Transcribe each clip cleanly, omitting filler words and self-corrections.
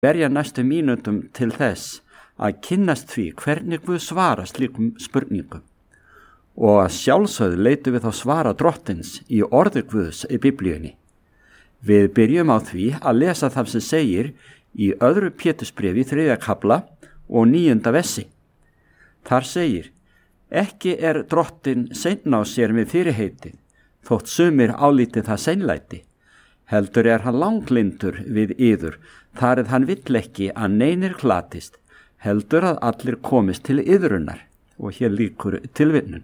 verja næstu mínútum til þess að kynnast því hvernig Guð svara slíkum spurningum. Og að sjálfsögðu leitum við þá svara Drottins í orði Guðs í Biblíunni. Við byrjum á því að lesa það sem segir í 2. Pétursbréfi 3. kafla og 9. versi. Þar segir: Ekki Drottinn seinn á sér með fyrirheitið, þótt sumir álítið það seinlæti. Heldur hann langlyndur við yður, þar hann vill ekki að neinir glatist, heldur að allir komist til iðrunar. Og hér lýkur tilvitnun.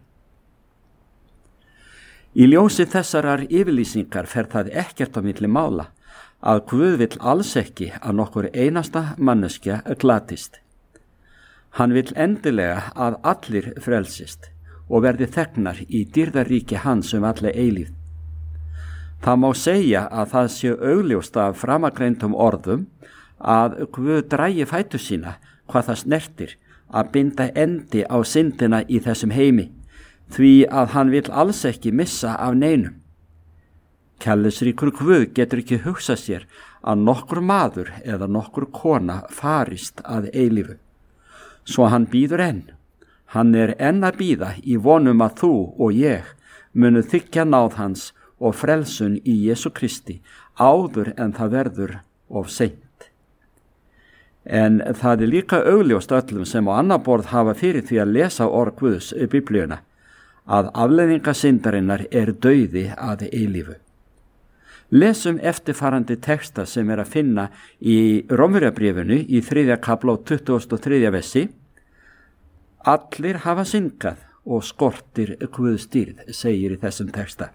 Í ljósi þessarar yfirlýsingar fer það ekkert á milli mála að Guð vill alls ekki að nokkur einasta manneskja glatist. Hann vill endilega að allir frelsist og verði þegnar í dýrðaríki hans alla eilífð. Það má segja að það sé augljóst af framangreindum orðum að Guð dragi fætur sína hvað það snertir að binda endi á syndina í þessum heimi, því að hann vill alls ekki missa af neinum. Kærleiksríkur Guð getur ekki hugsað sér að nokkur maður eða nokkur kona farist að eilífu. Svo hann bíður enn. Hann enn að bíða í vonum að þú og ég munu þiggja náð hans og frelsun í Jesú Kristi áður en það verður of seint. En það líka augljóst öllum sem á annað borð hafa fyrir því að lesa orð Guðs í Biblíuna að afleiðinga syndarinnar dauði að eilífu. Lesum eftirfarandi texta sem að finna í Rómverjabréfinu í 3. kafla og 23. versi. Allir hafa syndgað og skortir Guðs dýrð, segir í þessum texta.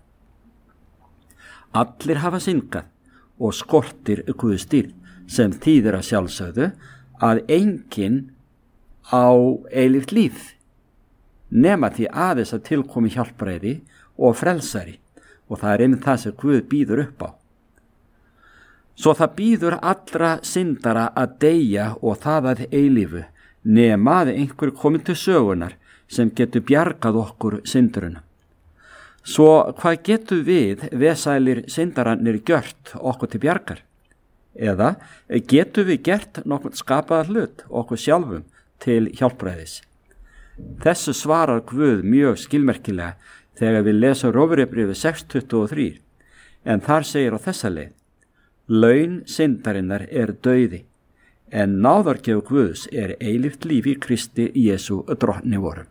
Allir hafa syndgað og skortir Guðs dýrð, sem þýðir að sjálfsögðu að enginn á eilíft líf, nema því aðeins að tilkomi hjálpræði og frelsari, og það einmitt það sem Guð býður upp á. Svo það býður allra syndara að deyja og það að eilífu, nema að einhver komið til sögunar sem getur bjargað okkur synduruna. Svo hvað getur við vesælir syndarannir gjört okkur til bjargar? Eða getur við gert nokkuð skapaðar hlut okkur sjálfum til hjálpræðis? Þessu svarar Guð mjög skilmerkilega þegar við lesum Rómverjabréfið 6:23, en þar segir á þessa leið: Laun syndarinnar dauði, en náðargjöf Guðs eilíft líf í Kristi Jesú drottni vorum.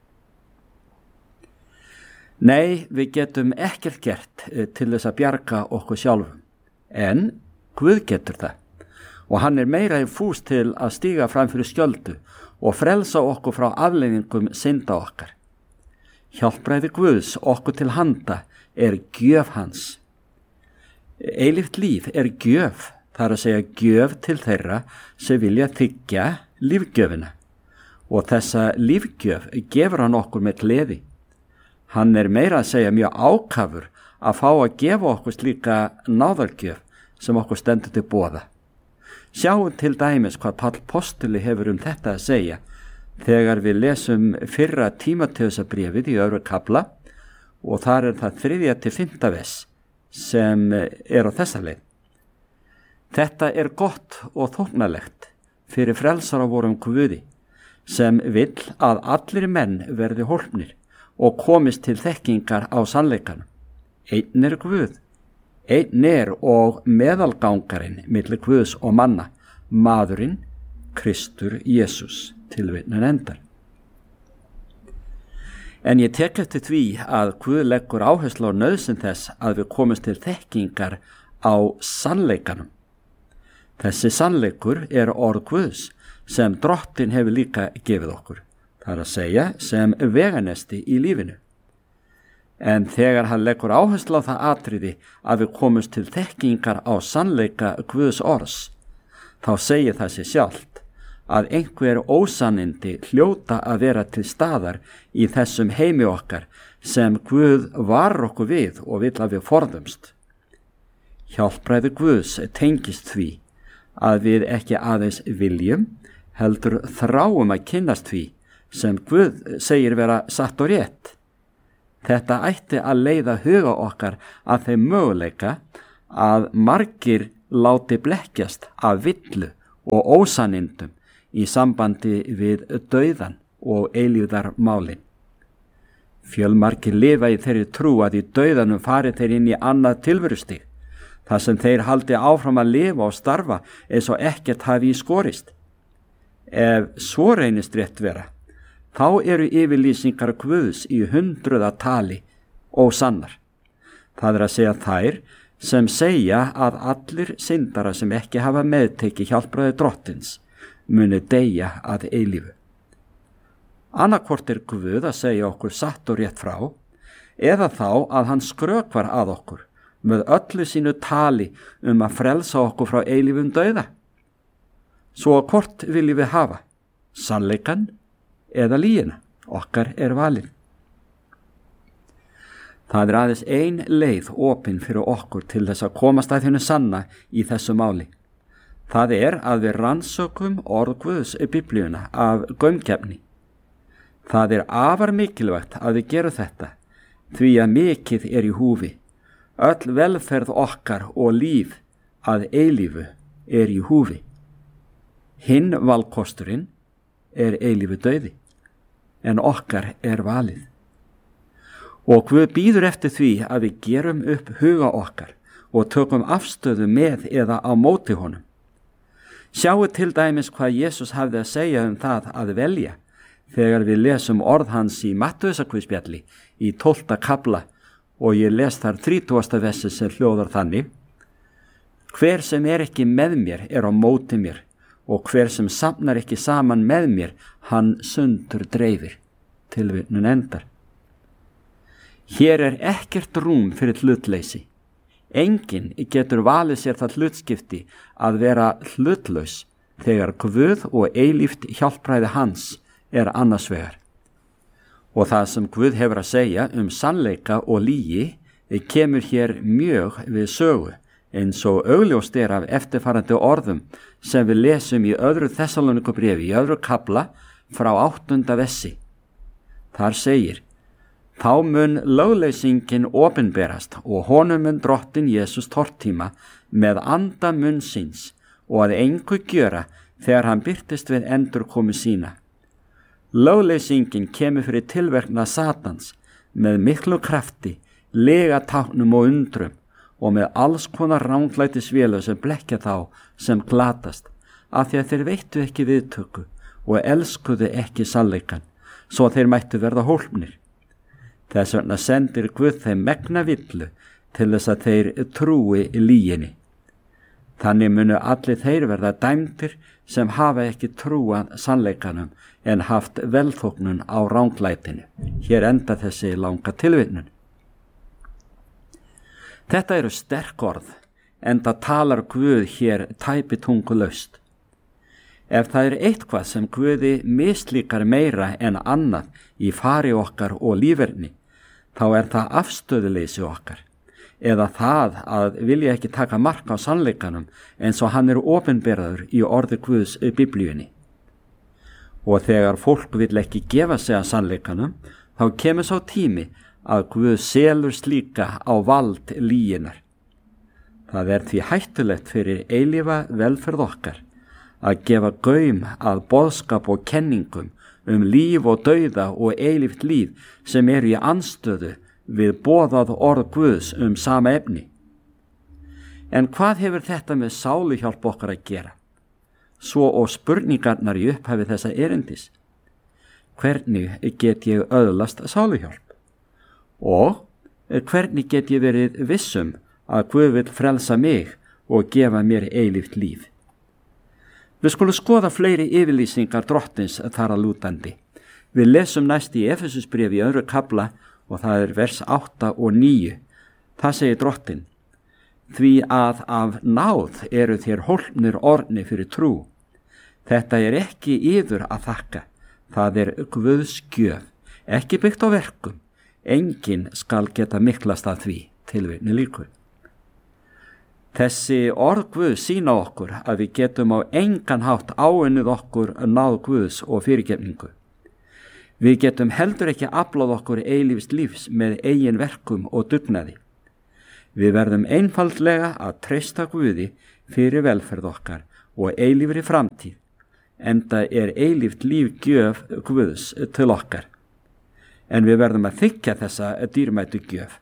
Nei, við getum ekkert gert til þess að bjarga okkur sjálfum, en Guð getur það, og hann meira en fús til að stíga fram fyrir skjöldu og frelsa okkur frá afleiðingum synda okkar. Hjálpræði Guðs okkur til handa gjöf hans. Eilíft líf gjöf, þar að segja gjöf til þeirra sem vilja þiggja lífgjöfina, og þessa lífgjöf gefur hann okkur með gleði. Hann meira að segja mjög ákafur að fá að gefa okkur slíka náðargjöf sem okkur stendur til boða. Sjáum til dæmis hvað Páll postuli hefur þetta að segja þegar við lesum 1. Tímóteusarbréfið í 2. kafla, og þar það 3. til 5. vers sem á þessa leið. Þetta gott og þóknalegt fyrir frelsara vorum Guði, sem vill að allir menn verði hólpnir og komist til þekkingar á sannleikanum. Einn Guð, einn og meðalgangarinn milli Guðs og manna, maðurinn Kristur Jesús, tilvitnun endar. En ég tek eftir því að Guð leggur áherslu á nauðsyn þess að við komumst til þekkingar á sannleikanum. Þessi sannleikur orð Guðs sem Drottinn hefur líka gefið okkur, það að segja sem veganesti í lífinu. En þegar hann leggur áherslu á það atriði að við komumst til þekkingar á sannleika Guðs orðs, þá segir það sér sjálft að einhver ósannindi hljóta að vera til staðar í þessum heimi okkar sem Guð varar okkur við og vill að við forðumst. Hjálpræði Guðs tengist því að við ekki aðeins viljum, heldur þráum að kynnast því sem Guð segir vera satt og rétt. Þetta ætti að leiða huga okkar að þeim möguleika að margir láti blekkjast af villu og ósannindum í sambandi við dauðan og eilífðarmálin. Fjölmargir lifa í þeirri trú að í dauðanum fari þeir inn í annað tilverustig, þar sem þeir haldi áfram að lifa og starfa eins og ekkert hafi í skorist. Ef svo reynist rétt vera, þá eru yfirlýsingar Guðs í 100 tali ósannar. Það er að segja þær sem segja að allir syndara sem ekki hafa meðtekið hjálpræði Drottins muni deyja að eilífu. Annaðhvort er Guð að segja okkur satt og rétt frá, eða þá að hann skrökvar að okkur með öllu sínu tali að frelsa okkur frá eilífum dauða. Svo hvort viljum við hafa, sannleikann eða lygina? Okkar er valin. Það er aðeins ein leið opin fyrir okkur til þess að komast að hinu sanna í þessu máli. Það er að við rannsökum orð Guðs í Biblíuna af gaumgæfni. Það er afar mikilvægt að við gerum þetta, því að mikið er í húfi. Öll velferð okkar og líf að eilífu er í húfi. Hinn valkosturinn er eilífu dauði, en okkar er valið. Og Guð býður eftir því að við gerum upp huga okkar og tökum afstöðu með eða á móti honum. Sjáu til dæmis hvað Jesús hafði að segja það að velja, þegar við lesum orð hans í Mattheusarguðspjalli í 12. kafla og ég les þar 30. versi sem hljóðar þannig: Hver sem er ekki með mér er á móti mér, og hver sem safnar ekki saman með mér, hann sundur dreifir. Tilvitnun endar. Hér er ekkert rúm fyrir hlutleysi. Enginn getur valið sér það hlutskipti að vera hlutlaus þegar Guð og eilíft hjálpræði hans er annars vegar. Og það sem Guð hefur að segja sannleika og lygi kemur hér mjög við sögu, eins og augljóst er af eftirfarandi orðum sem við lesum í 2. Þessaloníkubréfi í 2. kafla frá 8. versi. Þar segir: Þá mun lögleysingin opinberast og honum mun Drottinn Jesús tortíma með anda munn síns og að engu gjöra þegar hann birtist við endurkomu sína. Lögleysingin kemur fyrir tilverknað Satans með miklu krafti, legatáknum og undrum og með alls konar ranglætisvélu sem blekkja þá sem glatast, af því að þeir veittu ekki viðtöku og elskuðu ekki sannleikann, svo þeir mættu verða hólpnir. Þess vegna sendir Guð þeim megna villu til þess að þeir trúi lyginni. Þannig munu allir þeir verða dæmdir sem hafa ekki trúað sannleikanum en haft velþóknun á ranglætinu. Hér enda þessi langa tilvitnun. Þetta eru sterk orð, enda talar Guð hér tæpitungulaust. Ef það er eitthvað sem Guði mislíkar meira en annað í fari okkar og líferni, þá er það afstöðuleysi okkar, eða það að vilja ekki taka mark á sannleikanum eins og hann er opinberaður í orði Guðs í Biblíunni. Og þegar fólk vill ekki gefa sig að sannleikanum, þá kemur sá tími að Guð selur slíka á vald lyginnar. Það er því hættulegt fyrir eilífa velferð okkar að gefa gaum að boðskap og kenningum líf og dauða og eilíft líf sem eru í andstöðu við boðað orð Guðs sama efni. En hvað hefur þetta með sáluhjálp okkar að gera? Svo og spurningarnar í upphafi þessa erindis. Hvernig get ég öðlast sáluhjálp? Og hvernig get ég verið vissum að Guð vill frelsa mig og gefa mér eilíft líf? Við skulum skoða fleiri yfirlýsingar Drottins þar að lútandi. Við lesum næst í Efesusbréfi í 2. kafla og það er vers 8 og 9. Það segir Drottinn: Því að af náð eru þér hólpnir orðnir fyrir trú. Þetta er ekki yður að þakka, það er Guðs gjöf, ekki byggt á verkum. Enginn skal geta miklast að því. Tilvitnun lýkur. Þessi orð Guðs sýna okkur að við getum á engan hátt áunnið okkur náð Guðs og fyrirgefningu. Við getum heldur ekki aflað okkur eilífs lífs með eigin verkum og dugnaði. Við verðum einfaldlega að treysta Guði fyrir velferð okkar og eilífri framtíð, enda eilíft líf gjöf Guðs til okkar. En við verðum að þiggja þessa dýrmætu gjöf.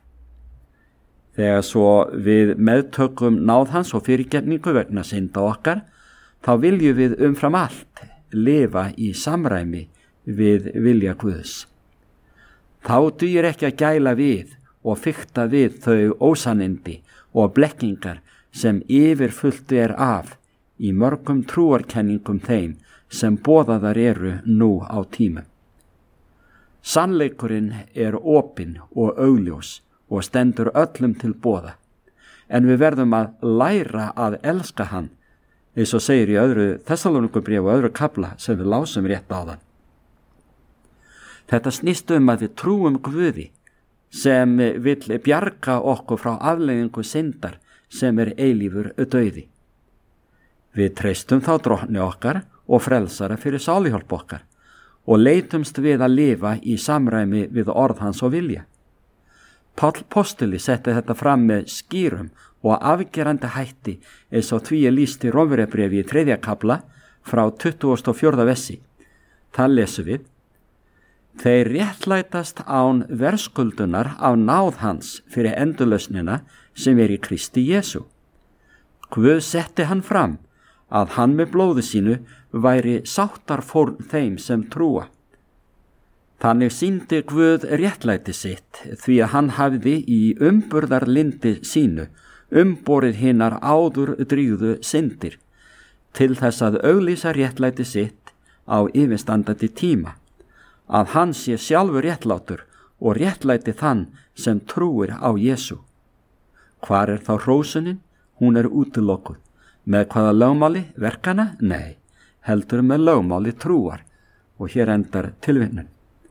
Þegar svo við meðtökum náð hans og fyrirgefningu vegna synda okkar, þá viljum við umfram allt lifa í samræmi við vilja Guðs. Þá dugir ekki að gæla við og fikta við þau ósannindi og blekkingar sem yfirfullt af í mörgum trúarkenningum þeim sem boðaðar eru nú á tímum. Sannleikurinn opinn og augljós og stendur öllum til boða, en við verðum að læra að elska hann, eins og segir í öðru Þessalónikubréfi og öðru kafla sem við lásum rétt áðan. Þetta snýst að við trúum Guði sem vill bjarga okkur frá afleiðingu syndar sem eilífur dauði. Við treystum þá drottni okkar og frelsara fyrir sáluhjálp okkar og leitumst við að lifa í samræmi við orð hans og vilja. Páll postuli setti þetta fram með skýrum og afgerandi hætti eins og því lýst í Rómverjabréfi í 3. kafla frá 24. versi. Það lesum við: Þeir réttlætast án verðskuldunar af náð hans fyrir endurlausnina sem í Kristi Jesú. Guð setti hann fram að hann með blóði sínu væri sáttarfórn þeim sem trúa. Þannig sýndi Guð réttlæti sitt því að hann hafði í umburðarlyndi sínu umborið hinar áður drýgðu syndir til þess að auglýsa réttlæti sitt á yfirstandandi tíma, að hann sé sjálfur réttlátur og réttlæti þann sem trúir á Jesú. Hvar þá hrósunin? Hún útilokkuð. Með hvaða lögmáli? Verkana? Nei, heldur með lögmáli trúar. Og hér endar tilvinnun.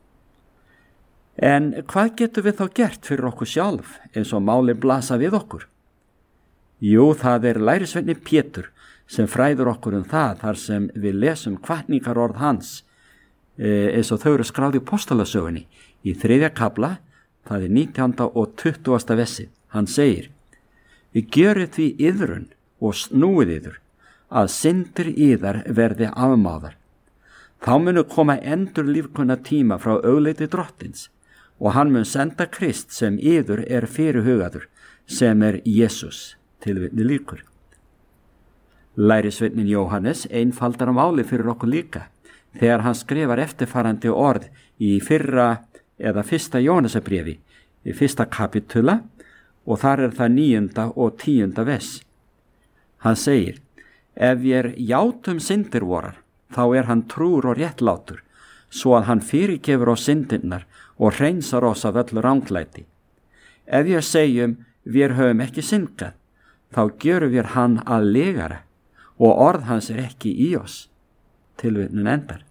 En hvað getum við þá gert fyrir okkur sjálf eins og máli blasa við okkur? Jú, það lærisveinni Pétur sem fræður okkur það þar sem við lesum hvatningarorð hans eins og þau skráð í Apostolasögunni í 3. kafla, það 19. og 20. versi. Hann segir: Við gjörið því iðrun og snúið yður að syndir yðar verði afmáðar. Þá munu koma endur lífkunna tíma frá augleiti drottins og hann mun senda Krist sem yður fyrirhugaður, sem Jesús. Tilvitni lýkur. Lærisveinin Jóhannes einfaldar máli fyrir okkur líka þegar hann skrifar eftirfarandi orð í 1. Jóhannesarbréfi í 1. kapitula og þar það 9. og 10. vers. Hann segir: Ef játum syndir vorar, þá hann trúr og réttlátur, svo að hann fyrirgefur oss syndirnar og hreinsar oss af öllu ranglæti. Ef segjum, við höfum ekki syndgað, þá gjörum við hann að legara og orð hans ekki í oss. Tilvitnun endar.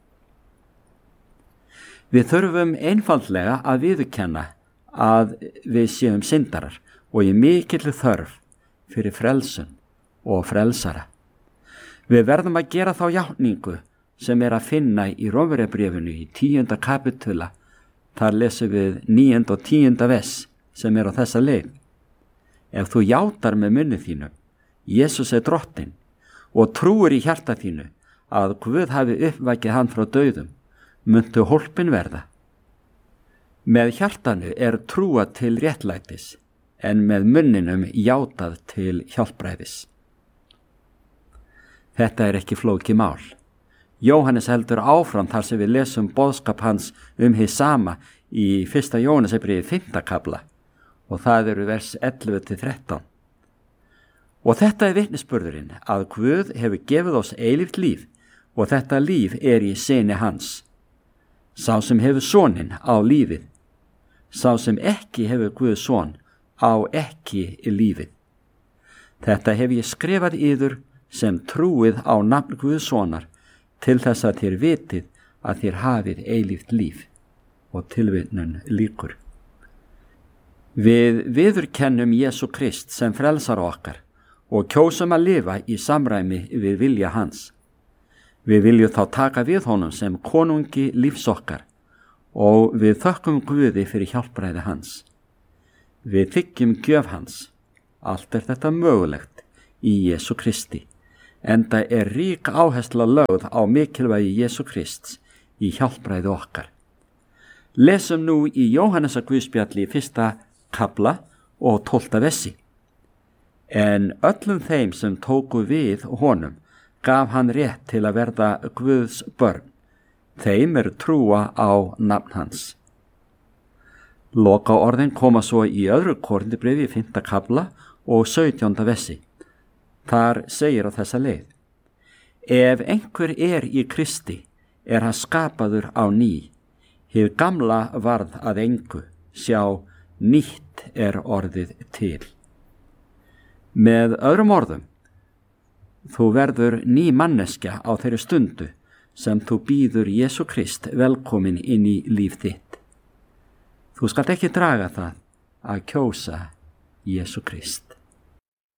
Við þurfum einfaldlega að viðurkenna að við séum syndarar og í mikilli þörf fyrir frelsun og frelsara. Við verðum að gera þá játningu sem að finna í Rómverjabréfinu í 10. kapitula. Þar lesum við 9. og 10. vers sem á þessa leið: Ef þú játar með munni þínu Jesús drottinn og trúir í hjarta þínu að Guð hafi uppvækið hann frá dauðum, muntu hólpin verða. Með hjartanu trúa til réttlætis, en með munninum játað til hjálpræðis. Þetta ekki flókið mál. Jóhannes heldur áfram þar sem við lesum boðskap hans hið sama í 1. Jóhannesarbréfi 5. kafla og það vers 11-13. Og þetta vitnisburðurinn að Guð hefur gefið oss eilíft líf og þetta líf í syni hans. Sá sem hefur soninn á lífið, sá sem ekki hefur Guð son á ekki lífið. Þetta hef ég skrifað yður sem trúið á nafn Guðs sonar til þess að þér vitið að þér hafið eilíft líf. Og tilvitnun lýkur. Við viðurkennum Jesú Krist sem frelsar okkar og kjósum að lifa í samræmi við vilja hans. Við viljum þá taka við honum sem konungi lífs okkar og við þökkum Guði fyrir hjálpræði hans. Við þiggjum gjöf hans. Allt þetta mögulegt í Jesú Kristi. enda rík áhersla lögð á mikilvægi Jesú Krists í hjálpræði okkar. Lesum nú í Jóhannesar Guðspjalli 1. kafla og 12. versi. En öllum þeim sem tóku við honum gaf hann rétt til að verða Guðs börn, þeim trúa á nafn hans. Loka orðin koma svo í 2. Korinthubréfi 5. kafla og 17. versi. Þar segir á þessa leið: Ef einhver í Kristi, hann skapaður á ný, hið gamla varð að engu, sjá, nýtt orðið til. Með öðrum orðum, þú verður ný manneskja á þeirri stundu sem þú býður Jesú Krist velkomin inn í líf þitt. Þú skalt ekki draga það að kjósa Jesú Krist.